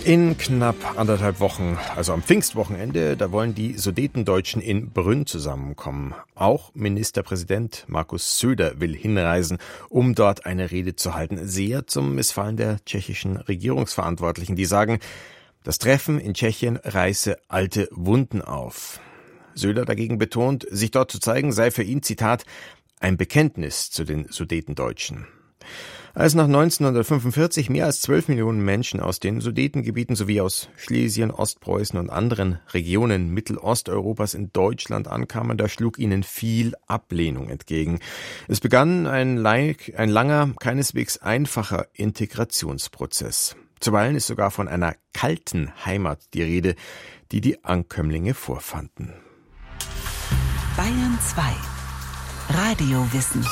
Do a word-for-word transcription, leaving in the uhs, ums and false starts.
In knapp anderthalb Wochen, also am Pfingstwochenende, da wollen die Sudetendeutschen in Brünn zusammenkommen. Auch Ministerpräsident Markus Söder will hinreisen, um dort eine Rede zu halten. Sehr zum Missfallen der tschechischen Regierungsverantwortlichen, die sagen, das Treffen in Tschechien reiße alte Wunden auf. Söder dagegen betont, sich dort zu zeigen sei für ihn, Zitat, ein Bekenntnis zu den Sudetendeutschen. Als nach neunzehnhundertfünfundvierzig mehr als zwölf Millionen Menschen aus den Sudetengebieten sowie aus Schlesien, Ostpreußen und anderen Regionen Mittelosteuropas in Deutschland ankamen, da schlug ihnen viel Ablehnung entgegen. Es begann ein, ein langer, keineswegs einfacher Integrationsprozess. Zuweilen ist sogar von einer kalten Heimat die Rede, die die Ankömmlinge vorfanden. Bayern zwei. Radiowissen.